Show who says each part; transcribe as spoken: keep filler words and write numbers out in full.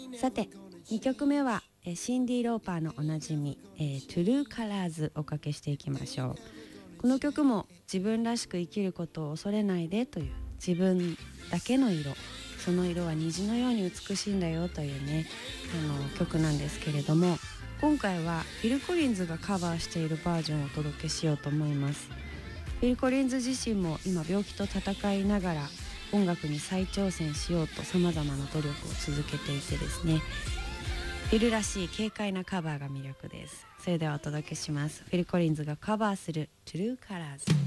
Speaker 1: さてにきょくめはえシンディ・ローパーのおなじみ、えー、トゥルーカラーズおかけしていきましょう。この曲も自分らしく生きることを恐れないでという自分だけの色、その色は虹のように美しいんだよというねあの曲なんですけれども、今回はフィル・コリンズがカバーしているバージョンをお届けしようと思います。フィル・コリンズ自身も今病気と戦いながら音楽に再挑戦しようとさまざまな努力を続けていてですね、フィルらしい軽快なカバーが魅力です。それではお届けします。フィル・コリンズがカバーする True Colors。